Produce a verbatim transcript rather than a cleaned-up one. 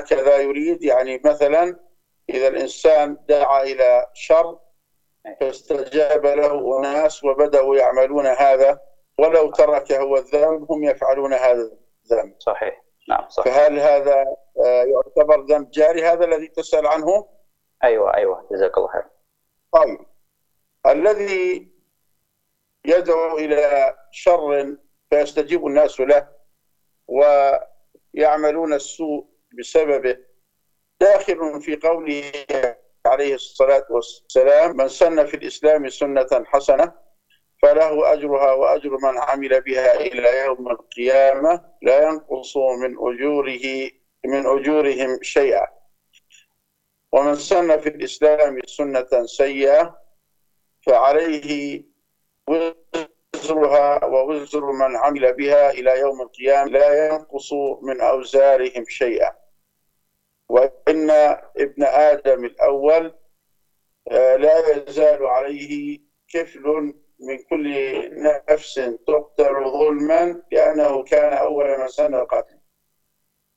هكذا يريد، يعني مثلا إذا الإنسان دعا إلى شر فاستجاب له أناس وبدأوا يعملون هذا، ولو ترك هو الذنب هم يفعلون هذا الذنب. صحيح. نعم صحيح. فهل هذا يعتبر ذنب جاري، هذا الذي تسأل عنه؟ أيوة أيوة جزاك الله خير. طيب، الذي يدعو إلى شر فيستجيب الناس له ويعملون السوء بسببه داخل في قوله عليه الصلاة والسلام: من سن في الإسلام سنة حسنة فله أجرها وأجر من عمل بها إلى يوم القيامة لا ينقص من أجوره من أجورهم شيئا، ومن سن في الإسلام سنة سيئة فعليه وزرها ووزر من عمل بها إلى يوم القيامة لا ينقص من أوزارهم شيئا. وإن ابن آدم الأول لا يزال عليه كفل من كل نفس تقتل ظلما لأنه كان أول من سن القتل.